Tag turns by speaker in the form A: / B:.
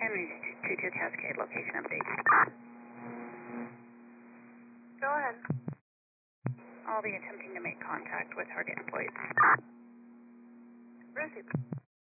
A: Henry 22 Cascade, location update.
B: Go ahead.
A: I'll be attempting to make contact with target employees.
B: Receive.